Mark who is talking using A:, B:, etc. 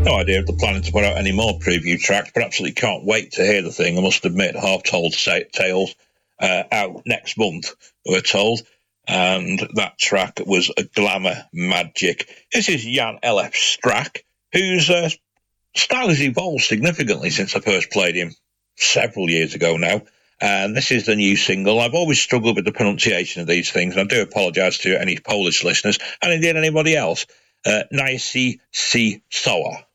A: No idea if they're planning to put out any more preview tracks, but absolutely can't wait to hear the thing. I must admit, Half Told Tales out next month, we're told. And that track was a Glamour Magic. This is Jan Elef Strak, whose style has evolved significantly since I first played him several years ago now. And this is the new single. I've always struggled with the pronunciation of these things, and I do apologise to any Polish listeners, and indeed anybody else. Najsi Si Soa.